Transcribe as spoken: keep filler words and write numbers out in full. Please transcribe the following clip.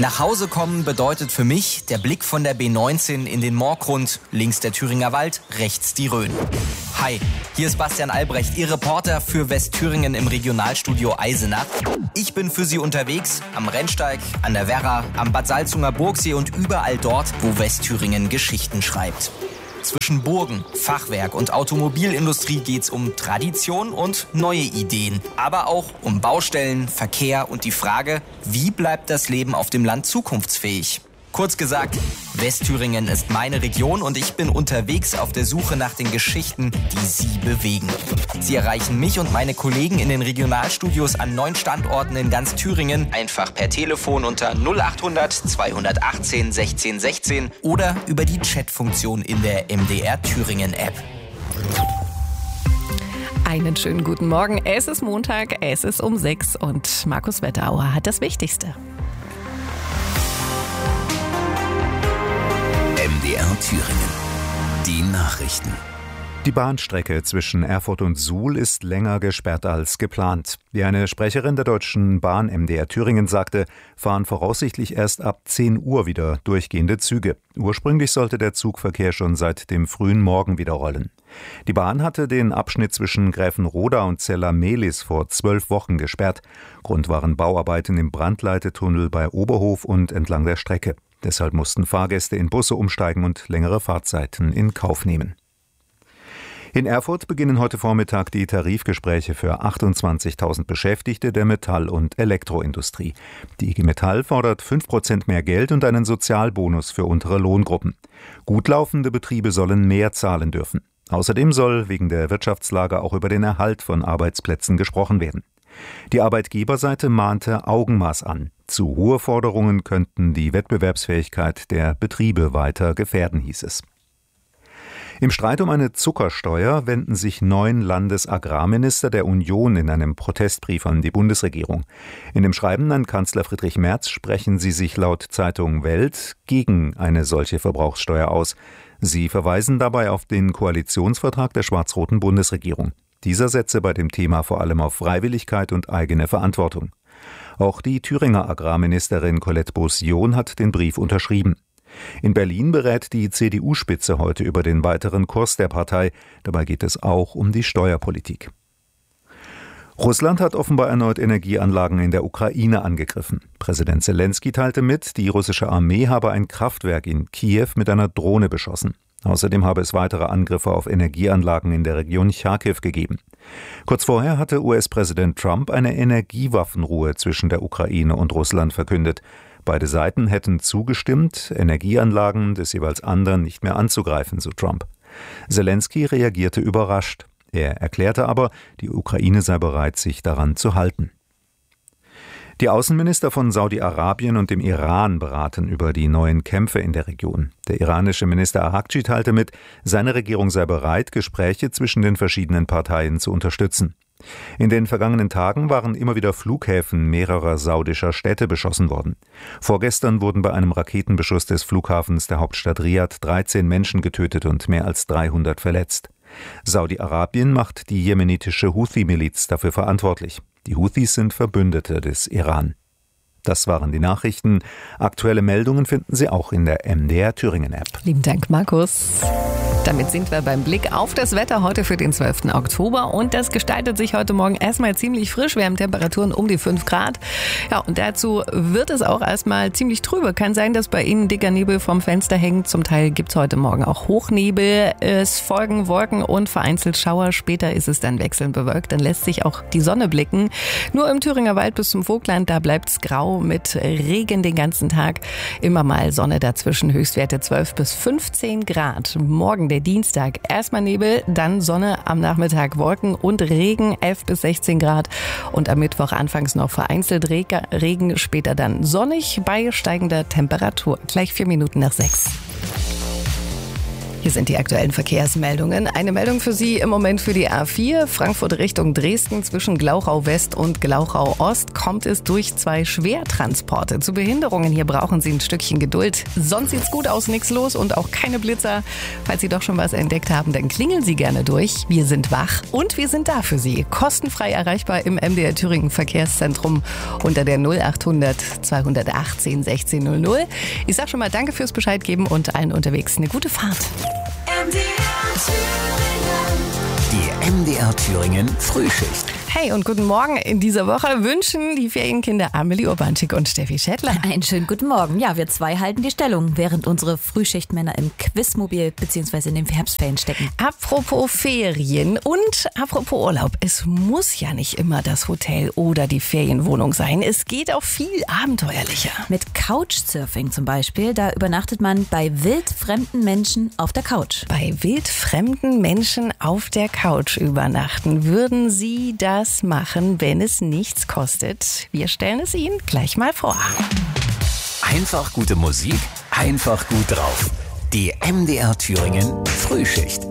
Nach Hause kommen bedeutet für mich der Blick von der B neunzehn in den Moorgrund, links der Thüringer Wald, rechts die Rhön. Hi, hier ist Bastian Albrecht, Ihr Reporter für Westthüringen im Regionalstudio Eisenach. Ich bin für Sie unterwegs am Rennsteig, an der Werra, am Bad Salzunger Burgsee und überall dort, wo Westthüringen Geschichten schreibt. Zwischen Burgen, Fachwerk und Automobilindustrie geht's um Tradition und neue Ideen. Aber auch um Baustellen, Verkehr und die Frage, wie bleibt das Leben auf dem Land zukunftsfähig? Kurz gesagt, Westthüringen ist meine Region und ich bin unterwegs auf der Suche nach den Geschichten, die Sie bewegen. Sie erreichen mich und meine Kollegen in den Regionalstudios an neun Standorten in ganz Thüringen, einfach per Telefon unter null acht hundert zweihundertachtzehn sechzehn sechzehn oder über die Chatfunktion in der M D R Thüringen App. Einen schönen guten Morgen. Es ist Montag, es ist um sechs und Markus Wetterauer hat das Wichtigste. M D R Thüringen. Die Nachrichten. Die Bahnstrecke zwischen Erfurt und Suhl ist länger gesperrt als geplant. Wie eine Sprecherin der Deutschen Bahn M D R Thüringen sagte, fahren voraussichtlich erst ab zehn Uhr wieder durchgehende Züge. Ursprünglich sollte der Zugverkehr schon seit dem frühen Morgen wieder rollen. Die Bahn hatte den Abschnitt zwischen Gräfenroda und Zella-Mehlis vor zwölf Wochen gesperrt. Grund waren Bauarbeiten im Brandleitetunnel bei Oberhof und entlang der Strecke. Deshalb mussten Fahrgäste in Busse umsteigen und längere Fahrtzeiten in Kauf nehmen. In Erfurt beginnen heute Vormittag die Tarifgespräche für achtundzwanzigtausend Beschäftigte der Metall- und Elektroindustrie. Die I G Metall fordert fünf Prozent mehr Geld und einen Sozialbonus für untere Lohngruppen. Gut laufende Betriebe sollen mehr zahlen dürfen. Außerdem soll wegen der Wirtschaftslage auch über den Erhalt von Arbeitsplätzen gesprochen werden. Die Arbeitgeberseite mahnte Augenmaß an. Zu hohe Forderungen könnten die Wettbewerbsfähigkeit der Betriebe weiter gefährden, hieß es. Im Streit um eine Zuckersteuer wenden sich neun Landesagrarminister der Union in einem Protestbrief an die Bundesregierung. In dem Schreiben an Kanzler Friedrich Merz sprechen sie sich laut Zeitung Welt gegen eine solche Verbrauchssteuer aus. Sie verweisen dabei auf den Koalitionsvertrag der schwarz-roten Bundesregierung. Dieser setze bei dem Thema vor allem auf Freiwilligkeit und eigene Verantwortung. Auch die Thüringer Agrarministerin Colette Beausillon hat den Brief unterschrieben. In Berlin berät die C D U-Spitze heute über den weiteren Kurs der Partei. Dabei geht es auch um die Steuerpolitik. Russland hat offenbar erneut Energieanlagen in der Ukraine angegriffen. Präsident Selenskyj teilte mit, die russische Armee habe ein Kraftwerk in Kiew mit einer Drohne beschossen. Außerdem habe es weitere Angriffe auf Energieanlagen in der Region Charkiw gegeben. Kurz vorher hatte U S-Präsident Trump eine Energiewaffenruhe zwischen der Ukraine und Russland verkündet. Beide Seiten hätten zugestimmt, Energieanlagen des jeweils anderen nicht mehr anzugreifen, so Trump. Selenskyj reagierte überrascht. Er erklärte aber, die Ukraine sei bereit, sich daran zu halten. Die Außenminister von Saudi-Arabien und dem Iran beraten über die neuen Kämpfe in der Region. Der iranische Minister Araqchi teilte mit, seine Regierung sei bereit, Gespräche zwischen den verschiedenen Parteien zu unterstützen. In den vergangenen Tagen waren immer wieder Flughäfen mehrerer saudischer Städte beschossen worden. Vorgestern wurden bei einem Raketenbeschuss des Flughafens der Hauptstadt Riad dreizehn Menschen getötet und mehr als dreihundert verletzt. Saudi-Arabien macht die jemenitische Houthi-Miliz dafür verantwortlich. Die Houthis sind Verbündete des Iran. Das waren die Nachrichten. Aktuelle Meldungen finden Sie auch in der M D R Thüringen App. Lieben Dank, Markus. Damit sind wir beim Blick auf das Wetter heute für den zwölften Oktober. Und das gestaltet sich heute Morgen erstmal ziemlich frisch. Wir haben Temperaturen um die fünf Grad. Ja, und dazu wird es auch erstmal ziemlich trübe. Kann sein, dass bei Ihnen dicker Nebel vom Fenster hängt. Zum Teil gibt es heute Morgen auch Hochnebel. Es folgen Wolken und vereinzelt Schauer. Später ist es dann wechselnd bewölkt. Dann lässt sich auch die Sonne blicken. Nur im Thüringer Wald bis zum Vogtland, da bleibt es grau mit Regen den ganzen Tag. Immer mal Sonne dazwischen. Höchstwerte zwölf bis fünfzehn Grad. Morgen der Dienstag erstmal Nebel, dann Sonne, am Nachmittag Wolken und Regen, elf bis sechzehn Grad. Und am Mittwoch anfangs noch vereinzelt Regen, später dann sonnig bei steigender Temperatur. Gleich vier Minuten nach sechs. Hier sind die aktuellen Verkehrsmeldungen. Eine Meldung für Sie im Moment für die A vier. Frankfurt Richtung Dresden zwischen Glauchau West und Glauchau Ost kommt es durch zwei Schwertransporte zu Behinderungen. Hier brauchen Sie ein Stückchen Geduld. Sonst sieht's gut aus, nichts los und auch keine Blitzer. Falls Sie doch schon was entdeckt haben, dann klingeln Sie gerne durch. Wir sind wach und wir sind da für Sie. Kostenfrei erreichbar im M D R Thüringen Verkehrszentrum unter der null achthundert zweihundertachtzehn sechzehn null null. Ich sag schon mal danke fürs Bescheid geben und allen unterwegs eine gute Fahrt. Die M D R Thüringen Frühschicht. Hey und guten Morgen. In dieser Woche wünschen die Ferienkinder Amelie Urbanschik und Steffi Schettler. Einen schönen guten Morgen. Ja, wir zwei halten die Stellung, während unsere Frühschichtmänner im Quizmobil bzw. in den Herbstferien stecken. Apropos Ferien und apropos Urlaub. Es muss ja nicht immer das Hotel oder die Ferienwohnung sein. Es geht auch viel abenteuerlicher. Mit Couchsurfing zum Beispiel, da übernachtet man bei wildfremden Menschen auf der Couch. Bei wildfremden Menschen auf der Couch übernachten. Würden Sie das machen, wenn es nichts kostet? Wir stellen es Ihnen gleich mal vor. Einfach gute Musik, einfach gut drauf. Die M D R Thüringen Frühschicht.